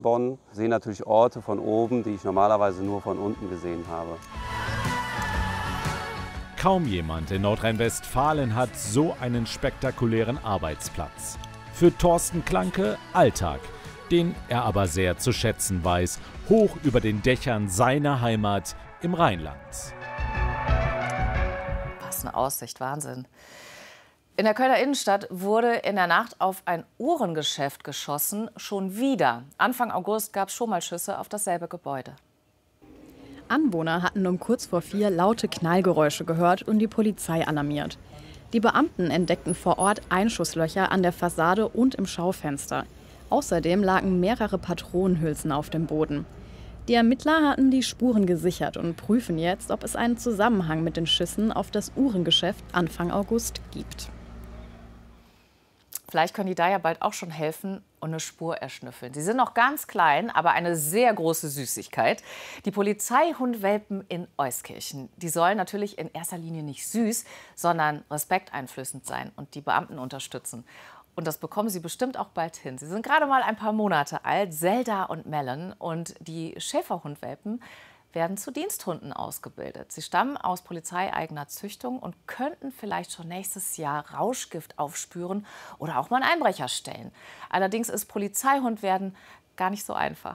Bonn, sehe natürlich Orte von oben, die ich normalerweise nur von unten gesehen habe. Kaum jemand in Nordrhein-Westfalen hat so einen spektakulären Arbeitsplatz. Für Thorsten Klanke Alltag, den er aber sehr zu schätzen weiß, hoch über den Dächern seiner Heimat im Rheinland. Was eine Aussicht, Wahnsinn. In der Kölner Innenstadt wurde in der Nacht auf ein Uhrengeschäft geschossen, schon wieder. Anfang August gab es schon mal Schüsse auf dasselbe Gebäude. Anwohner hatten um kurz vor 4 laute Knallgeräusche gehört und die Polizei alarmiert. Die Beamten entdeckten vor Ort Einschusslöcher an der Fassade und im Schaufenster. Außerdem lagen mehrere Patronenhülsen auf dem Boden. Die Ermittler hatten die Spuren gesichert und prüfen jetzt, ob es einen Zusammenhang mit den Schüssen auf das Uhrengeschäft Anfang August gibt. Vielleicht können die da ja bald auch schon helfen und eine Spur erschnüffeln. Sie sind noch ganz klein, aber eine sehr große Süßigkeit. Die Polizeihundwelpen in Euskirchen. Die sollen natürlich in erster Linie nicht süß, sondern respekteinflößend sein und die Beamten unterstützen. Und das bekommen sie bestimmt auch bald hin. Sie sind gerade mal ein paar Monate alt, Zelda und Melon. Und die Schäferhundwelpen werden zu Diensthunden ausgebildet. Sie stammen aus polizeieigener Züchtung und könnten vielleicht schon nächstes Jahr Rauschgift aufspüren oder auch mal einen Einbrecher stellen. Allerdings ist Polizeihund werden gar nicht so einfach.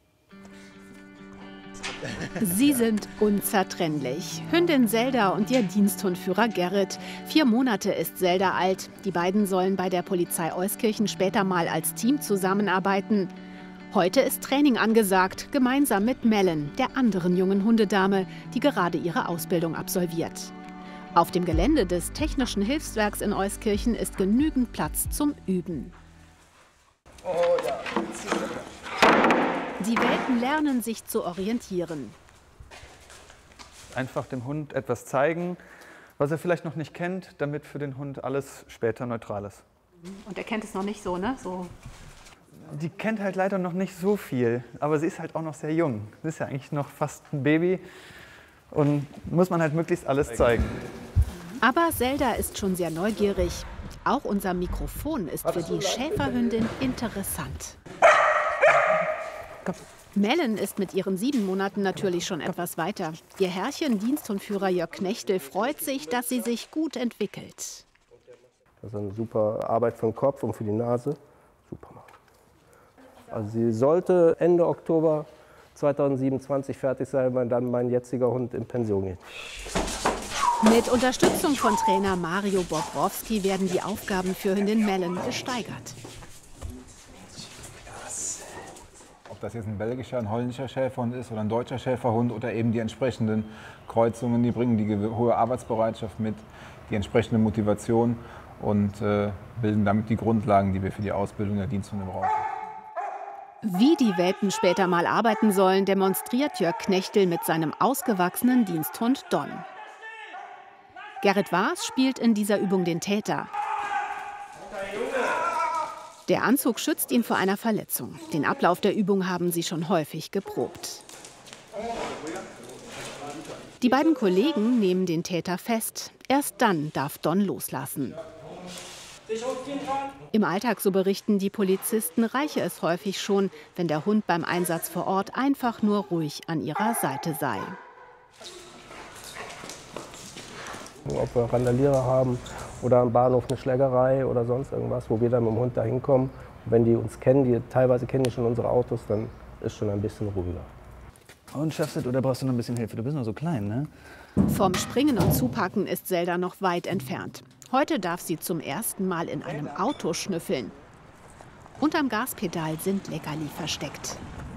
Sie sind unzertrennlich. Hündin Zelda und ihr Diensthundführer Gerrit. 4 Monate ist Zelda alt. Die beiden sollen bei der Polizei Euskirchen später mal als Team zusammenarbeiten. Heute ist Training angesagt, gemeinsam mit Melon, der anderen jungen Hundedame, die gerade ihre Ausbildung absolviert. Auf dem Gelände des Technischen Hilfswerks in Euskirchen ist genügend Platz zum Üben. Die Welpen lernen sich zu orientieren. Einfach dem Hund etwas zeigen, was er vielleicht noch nicht kennt, damit für den Hund alles später neutral ist. Und er kennt es noch nicht so, ne? Die kennt halt leider noch nicht so viel, aber sie ist halt auch noch sehr jung. Sie ist ja eigentlich noch fast ein Baby und muss man halt möglichst alles zeigen. Aber Zelda ist schon sehr neugierig. Auch unser Mikrofon ist für die Schäferhündin interessant. Melon ist mit ihren 7 Monaten natürlich schon etwas weiter. Ihr Herrchen, Diensthundführer Jörg Knechtel, freut sich, dass sie sich gut entwickelt. Das ist eine super Arbeit für den Kopf und für die Nase. Super. Also sie sollte Ende Oktober 2027 fertig sein, wenn dann mein jetziger Hund in Pension geht. Mit Unterstützung von Trainer Mario Bobrowski werden die Aufgaben für Hündin Melon gesteigert. Ob das jetzt ein belgischer, ein holländischer Schäferhund ist oder ein deutscher Schäferhund oder eben die entsprechenden Kreuzungen, die bringen die hohe Arbeitsbereitschaft mit, die entsprechende Motivation und bilden damit die Grundlagen, die wir für die Ausbildung der Diensthunde brauchen. Wie die Welpen später mal arbeiten sollen, demonstriert Jörg Knechtel mit seinem ausgewachsenen Diensthund Don. Gerrit Waas spielt in dieser Übung den Täter. Der Anzug schützt ihn vor einer Verletzung. Den Ablauf der Übung haben sie schon häufig geprobt. Die beiden Kollegen nehmen den Täter fest. Erst dann darf Don loslassen. Im Alltag, so berichten die Polizisten, reiche es häufig schon, wenn der Hund beim Einsatz vor Ort einfach nur ruhig an ihrer Seite sei. Ob wir Randalierer haben oder am Bahnhof eine Schlägerei oder sonst irgendwas, wo wir dann mit dem Hund da hinkommen. Wenn die uns kennen, teilweise kennen die schon unsere Autos, dann ist schon ein bisschen ruhiger. Und schaffst du, oder brauchst du noch ein bisschen Hilfe? Du bist noch so klein, ne? Vom Springen und Zupacken ist Zelda noch weit entfernt. Heute darf sie zum ersten Mal in einem Auto schnüffeln. Unterm Gaspedal sind Leckerli versteckt.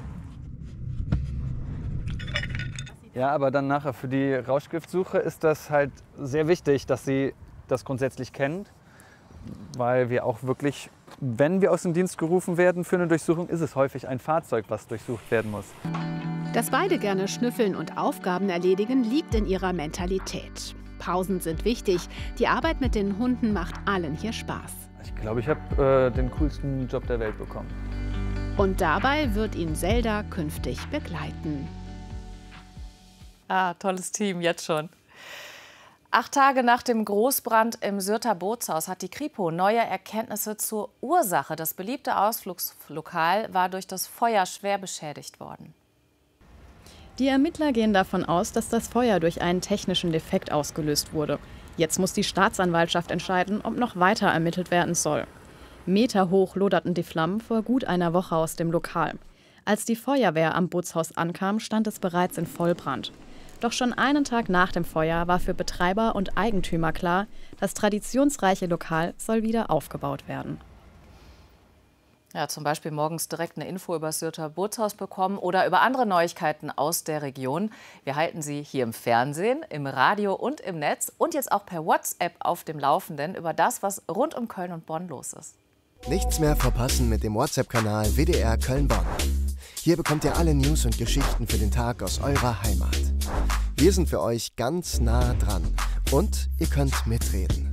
Ja, aber dann nachher für die Rauschgiftsuche ist das halt sehr wichtig, dass sie das grundsätzlich kennt. Weil wir auch wirklich, wenn wir aus dem Dienst gerufen werden für eine Durchsuchung, ist es häufig ein Fahrzeug, was durchsucht werden muss. Dass beide gerne schnüffeln und Aufgaben erledigen, liegt in ihrer Mentalität. Pausen sind wichtig. Die Arbeit mit den Hunden macht allen hier Spaß. Ich glaube, ich habe den coolsten Job der Welt bekommen. Und dabei wird ihn Zelda künftig begleiten. Ah, tolles Team, jetzt schon. 8 Tage nach dem Großbrand im Syrter Bootshaus hat die Kripo neue Erkenntnisse zur Ursache. Das beliebte Ausflugslokal war durch das Feuer schwer beschädigt worden. Die Ermittler gehen davon aus, dass das Feuer durch einen technischen Defekt ausgelöst wurde. Jetzt muss die Staatsanwaltschaft entscheiden, ob noch weiter ermittelt werden soll. Meterhoch loderten die Flammen vor gut einer Woche aus dem Lokal. Als die Feuerwehr am Bootshaus ankam, stand es bereits in Vollbrand. Doch schon einen Tag nach dem Feuer war für Betreiber und Eigentümer klar, das traditionsreiche Lokal soll wieder aufgebaut werden. Ja, zum Beispiel morgens direkt eine Info über das Syrter Bootshaus bekommen oder über andere Neuigkeiten aus der Region. Wir halten Sie hier im Fernsehen, im Radio und im Netz und jetzt auch per WhatsApp auf dem Laufenden über das, was rund um Köln und Bonn los ist. Nichts mehr verpassen mit dem WhatsApp-Kanal WDR Köln-Bonn. Hier bekommt ihr alle News und Geschichten für den Tag aus eurer Heimat. Wir sind für euch ganz nah dran und ihr könnt mitreden.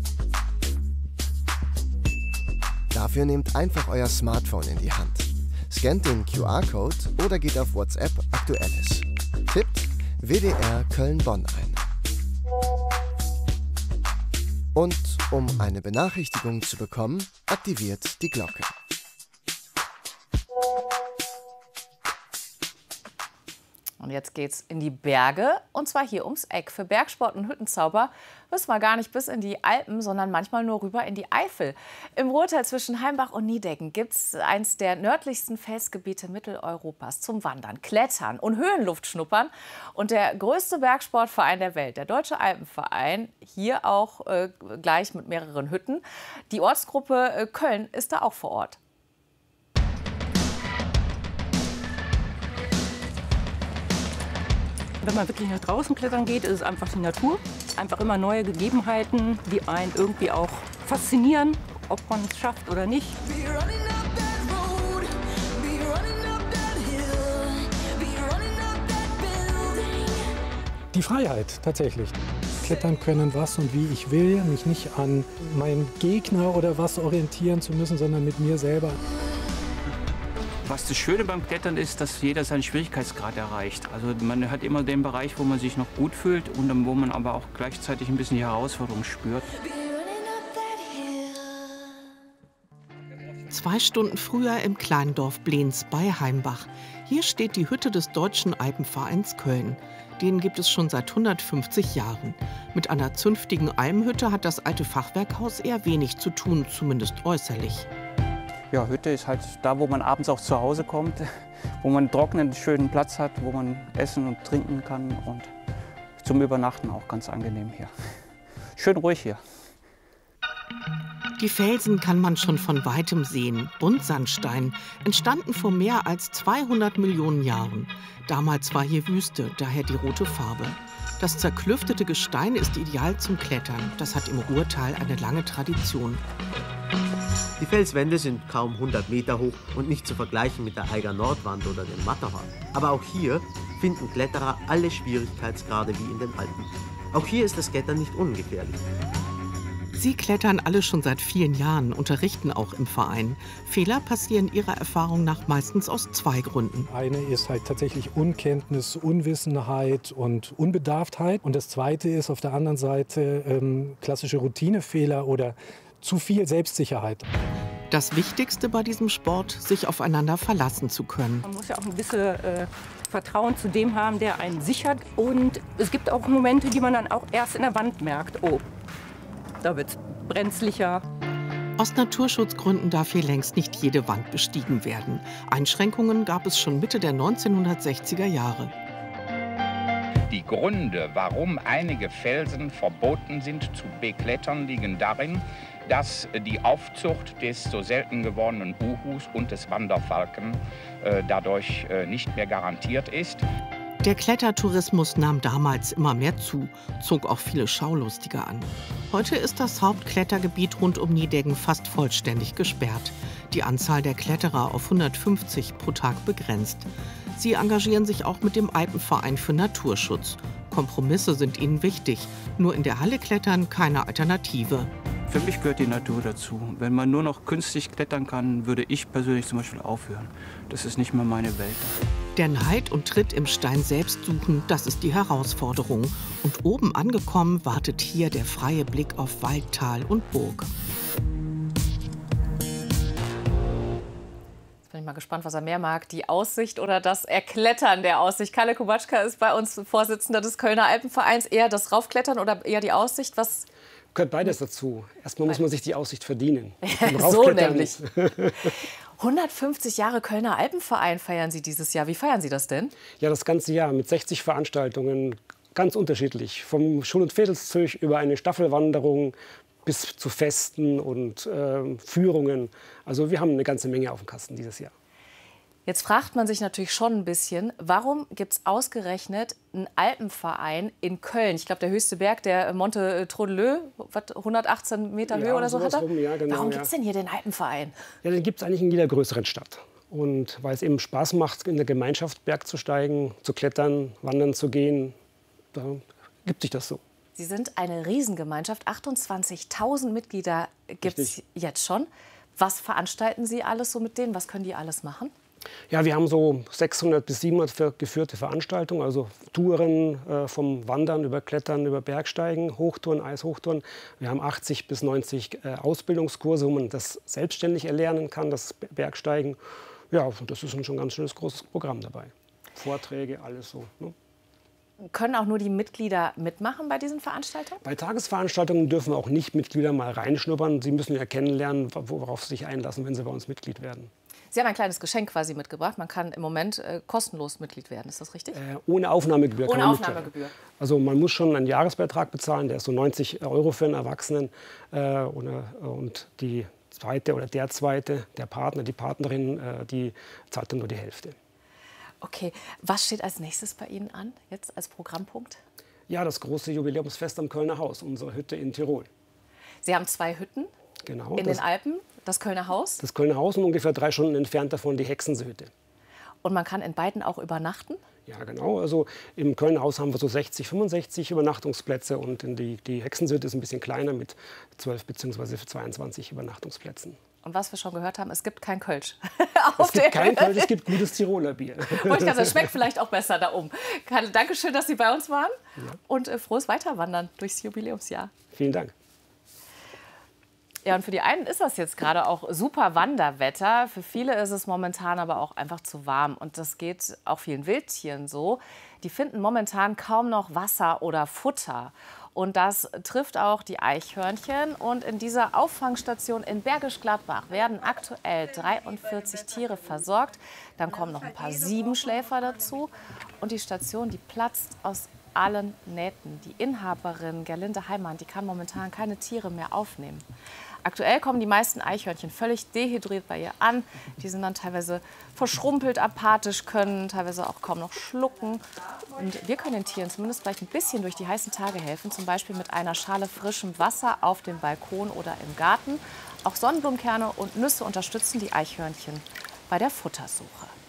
Dafür nehmt einfach euer Smartphone in die Hand, scannt den QR-Code oder geht auf WhatsApp Aktuelles. Tippt WDR Köln-Bonn ein. Und um eine Benachrichtigung zu bekommen, aktiviert die Glocke. Und jetzt geht's in die Berge, und zwar hier ums Eck. Für Bergsport und Hüttenzauber müssen wir gar nicht bis in die Alpen, sondern manchmal nur rüber in die Eifel. Im Ruhrtal zwischen Heimbach und Niedecken gibt es eins der nördlichsten Felsgebiete Mitteleuropas zum Wandern, Klettern und Höhenluft schnuppern. Und der größte Bergsportverein der Welt, der Deutsche Alpenverein, hier auch gleich mit mehreren Hütten. Die Ortsgruppe Köln ist da auch vor Ort. Wenn man wirklich nach draußen klettern geht, ist es einfach die Natur. Einfach immer neue Gegebenheiten, die einen irgendwie auch faszinieren, ob man es schafft oder nicht. Die Freiheit tatsächlich. Klettern können, was und wie ich will, mich nicht an meinen Gegner oder was orientieren zu müssen, sondern mit mir selber. Was das Schöne beim Klettern ist, dass jeder seinen Schwierigkeitsgrad erreicht. Also man hat immer den Bereich, wo man sich noch gut fühlt und wo man aber auch gleichzeitig ein bisschen die Herausforderung spürt. 2 Stunden früher im kleinen Dorf Blens bei Heimbach. Hier steht die Hütte des Deutschen Alpenvereins Köln. Den gibt es schon seit 150 Jahren. Mit einer zünftigen Almhütte hat das alte Fachwerkhaus eher wenig zu tun, zumindest äußerlich. Ja, Hütte ist halt da, wo man abends auch zu Hause kommt, wo man einen trockenen, schönen Platz hat, wo man essen und trinken kann und zum Übernachten auch ganz angenehm hier. Schön ruhig hier. Die Felsen kann man schon von weitem sehen. Buntsandstein, entstanden vor mehr als 200 Millionen Jahren. Damals war hier Wüste, daher die rote Farbe. Das zerklüftete Gestein ist ideal zum Klettern. Das hat im Ruhrtal eine lange Tradition. Die Felswände sind kaum 100 Meter hoch und nicht zu vergleichen mit der Eiger Nordwand oder dem Matterhorn. Aber auch hier finden Kletterer alle Schwierigkeitsgrade wie in den Alpen. Auch hier ist das Klettern nicht ungefährlich. Sie klettern alle schon seit vielen Jahren, unterrichten auch im Verein. Fehler passieren ihrer Erfahrung nach meistens aus 2 Gründen. Eine ist halt tatsächlich Unkenntnis, Unwissenheit und Unbedarftheit. Und das Zweite ist auf der anderen Seite klassische Routinefehler oder zu viel Selbstsicherheit. Das Wichtigste bei diesem Sport, sich aufeinander verlassen zu können. Man muss ja auch ein bisschen Vertrauen zu dem haben, der einen sichert. Und es gibt auch Momente, die man dann auch erst in der Wand merkt. Oh, da wird es brenzlicher. Aus Naturschutzgründen darf hier längst nicht jede Wand bestiegen werden. Einschränkungen gab es schon Mitte der 1960er Jahre. Die Gründe, warum einige Felsen verboten sind zu beklettern, liegen darin, dass die Aufzucht des so selten gewordenen Uhus und des Wanderfalken dadurch nicht mehr garantiert ist. Der Klettertourismus nahm damals immer mehr zu, zog auch viele Schaulustige an. Heute ist das Hauptklettergebiet rund um Niedecken fast vollständig gesperrt. Die Anzahl der Kletterer auf 150 pro Tag begrenzt. Sie engagieren sich auch mit dem Alpenverein für Naturschutz. Kompromisse sind ihnen wichtig. Nur in der Halle klettern keine Alternative. Für mich gehört die Natur dazu. Wenn man nur noch künstlich klettern kann, würde ich persönlich zum Beispiel aufhören. Das ist nicht mehr meine Welt. Der Neid und Tritt im Stein selbst suchen, das ist die Herausforderung. Und oben angekommen wartet hier der freie Blick auf Wald, Tal und Burg. Jetzt bin ich mal gespannt, was er mehr mag, die Aussicht oder das Erklettern der Aussicht. Kalle Kubacka ist bei uns Vorsitzender des Kölner Alpenvereins. Eher das Raufklettern oder eher die Aussicht? Was gehört beides dazu. Erstmal muss man sich die Aussicht verdienen. So nämlich. 150 Jahre Kölner Alpenverein feiern Sie dieses Jahr. Wie feiern Sie das denn? Ja, das ganze Jahr mit 60 Veranstaltungen, ganz unterschiedlich. Vom Schul- und Vedelszug über eine Staffelwanderung bis zu Festen und Führungen. Also wir haben eine ganze Menge auf dem Kasten dieses Jahr. Jetzt fragt man sich natürlich schon ein bisschen, warum gibt es ausgerechnet einen Alpenverein in Köln? Ich glaube, der höchste Berg, der Monte Traudeleu, 118 Meter Höhe oder so hat er. Ja, genau, warum gibt es denn hier den Alpenverein? Ja, den gibt es eigentlich in jeder größeren Stadt. Und weil es eben Spaß macht, in der Gemeinschaft Berg zu steigen, zu klettern, wandern zu gehen, da gibt sich das so. Sie sind eine Riesengemeinschaft, 28.000 Mitglieder gibt es jetzt schon. Was veranstalten Sie alles so mit denen? Was können die alles machen? Ja, wir haben so 600 bis 700 geführte Veranstaltungen, also Touren vom Wandern über Klettern, über Bergsteigen, Hochtouren, Eishochtouren. Wir haben 80 bis 90 Ausbildungskurse, wo man das selbstständig erlernen kann, das Bergsteigen. Ja, und das ist schon ein ganz schönes großes Programm dabei. Vorträge, alles so. Ne? Können auch nur die Mitglieder mitmachen bei diesen Veranstaltungen? Bei Tagesveranstaltungen dürfen auch nicht Mitglieder mal reinschnuppern. Sie müssen ja kennenlernen, worauf sie sich einlassen, wenn sie bei uns Mitglied werden. Sie haben ein kleines Geschenk quasi mitgebracht. Man kann im Moment kostenlos Mitglied werden. Ist das richtig? Ohne Aufnahmegebühr. Ohne Aufnahmegebühr. Also man muss schon einen Jahresbeitrag bezahlen. Der ist so 90 € für einen Erwachsenen. Und die zweite oder der zweite, der Partner, die Partnerin, die zahlt dann nur die Hälfte. Okay. Was steht als nächstes bei Ihnen an, jetzt als Programmpunkt? Ja, das große Jubiläumsfest am Kölner Haus, unsere Hütte in Tirol. Sie haben 2 Hütten in den Alpen. Das Kölner Haus? Das Kölner Haus und ungefähr 3 Stunden entfernt davon die Hexensehütte. Und man kann in beiden auch übernachten? Ja, genau. Also im Kölner Haus haben wir so 60, 65 Übernachtungsplätze und die Hexensehütte ist ein bisschen kleiner mit 12 bzw. 22 Übernachtungsplätzen. Und was wir schon gehört haben, es gibt kein Kölsch. Es gibt kein Kölsch, es gibt gutes Tiroler Bier. Das schmeckt vielleicht auch besser da oben. Danke schön, dass Sie bei uns waren. Ja. Und frohes Weiterwandern durchs Jubiläumsjahr. Vielen Dank. Ja, und für die einen ist das jetzt gerade auch super Wanderwetter. Für viele ist es momentan aber auch einfach zu warm. Und das geht auch vielen Wildtieren so. Die finden momentan kaum noch Wasser oder Futter. Und das trifft auch die Eichhörnchen. Und in dieser Auffangstation in Bergisch Gladbach werden aktuell 43 Tiere versorgt. Dann kommen noch ein paar Siebenschläfer dazu. Und die Station, die platzt aus allen Nähten. Die Inhaberin Gerlinde Heimann, die kann momentan keine Tiere mehr aufnehmen. Aktuell kommen die meisten Eichhörnchen völlig dehydriert bei ihr an. Die sind dann teilweise verschrumpelt, apathisch, können teilweise auch kaum noch schlucken. Und wir können den Tieren zumindest vielleicht ein bisschen durch die heißen Tage helfen. Zum Beispiel mit einer Schale frischem Wasser auf dem Balkon oder im Garten. Auch Sonnenblumenkerne und Nüsse unterstützen die Eichhörnchen bei der Futtersuche.